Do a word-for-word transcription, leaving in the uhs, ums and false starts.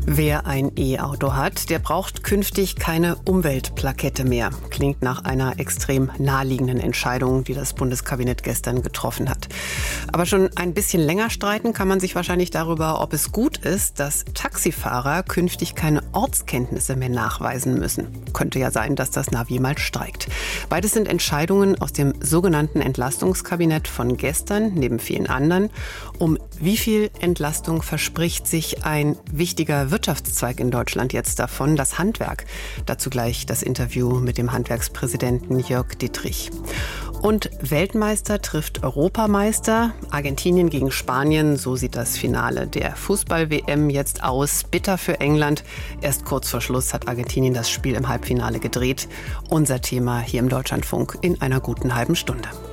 Wer ein E-Auto hat, der braucht künftig keine Umweltplakette mehr. Klingt nach einer extrem naheliegenden Entscheidung, die das Bundeskabinett gestern getroffen hat. Aber schon ein bisschen länger streiten kann man sich wahrscheinlich darüber, ob es gut ist, dass Taxifahrer künftig keine Ortskenntnisse mehr nachweisen müssen. Könnte ja sein, dass das Navi mal streikt. Beides sind Entscheidungen aus dem sogenannten Entlastungskabinett von gestern, neben vielen anderen. Um wie viel Entlastung verspricht sich ein wichtiger Wirtschaftszweig in Deutschland jetzt davon, das Handwerk? Dazu gleich das Interview mit dem Handwerkspräsidenten Jörg Dittrich. Und Weltmeister trifft Europameister. Argentinien gegen Spanien, so sieht das Finale der Fußball-W M jetzt aus. Bitter für England. Erst kurz vor Schluss hat Argentinien das Spiel im Halbfinale gedreht. Unser Thema hier im Deutschlandfunk in einer guten halben Stunde.